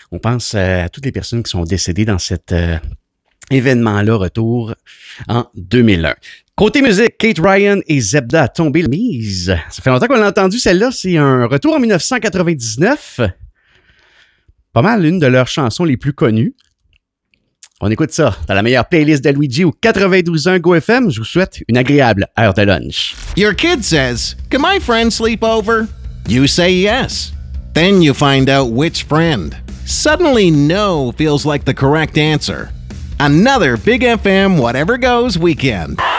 On pense à toutes les personnes qui sont décédées dans cet événement-là, retour en 2001. Côté musique, Kate Ryan et Zebda a tombé la mise. Ça fait longtemps qu'on l'a entendu, celle-là. C'est un retour en 1999. Pas mal l'une de leurs chansons les plus connues. On écoute ça dans la meilleure playlist de Luigi au 92.1 GoFM. Je vous souhaite une agréable heure de lunch. Your kid says, "Can my friend sleep over?" You say yes. Then you find out which friend. Suddenly no feels like the correct answer. Another Big FM Whatever Goes weekend.